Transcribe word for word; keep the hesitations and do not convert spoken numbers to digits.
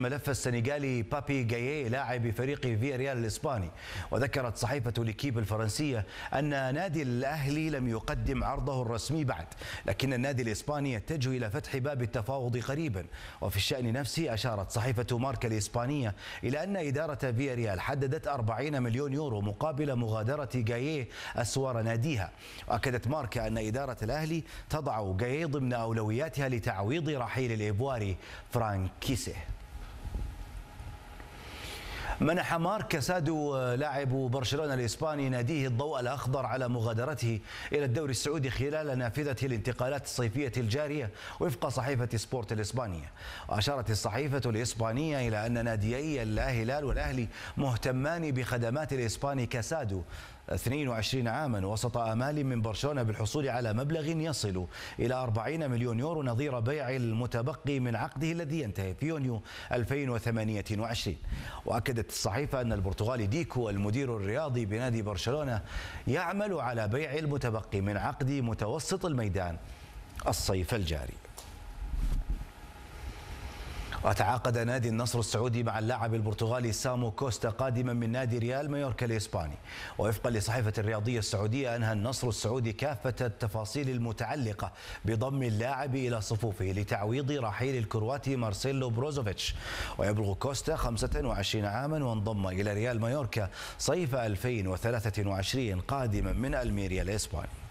ملف السنغالي بابي جاييه لاعب فريق فيا ريال الإسباني. وذكرت صحيفة ليكيب الفرنسية أن نادي الأهلي لم يقدم عرضه الرسمي بعد، لكن النادي الإسباني يتجه إلى فتح باب التفاوض قريبا. وفي الشأن نفسه أشارت صحيفة ماركا الإسبانية إلى أن إدارة فيا ريال حددت أربعين مليون يورو مقابل مغادرة جاييه أسوار ناديها. وأكدت ماركا أن إدارة الأهلي تضع جاييه ضمن أولوياتها لتعويض رحيل الإيفواري فرانك كيسيه. منح مارك كاسادو لاعب برشلونة الإسباني ناديه الضوء الأخضر على مغادرته إلى الدوري السعودي خلال نافذة الانتقالات الصيفية الجارية وفق صحيفة سبورت الإسبانية. وأشارت الصحيفة الإسبانية إلى أن ناديي الهلال والأهلي مهتمان بخدمات الإسباني كاسادو اثنين وعشرين عاما، وسط آمال من برشلونة بالحصول على مبلغ يصل إلى أربعين مليون يورو نظير بيع المتبقي من عقده الذي ينتهي في يونيو ألفين وثمانية وعشرين. وأكدت الصحيفة أن البرتغالي ديكو المدير الرياضي بنادي برشلونة يعمل على بيع المتبقي من عقد متوسط الميدان الصيف الجاري. وتعاقد نادي النصر السعودي مع اللاعب البرتغالي سامو كوستا قادما من نادي ريال مايوركا الإسباني. ووفقا لصحيفة الرياضية السعودية أنهى النصر السعودي كافة التفاصيل المتعلقة بضم اللاعب إلى صفوفه لتعويض رحيل الكرواتي مارسيلو بروزوفيتش. ويبلغ كوستا خمسة وعشرين عاما وانضم إلى ريال مايوركا صيف ألفين وثلاثة وعشرين قادما من الميريا الإسباني.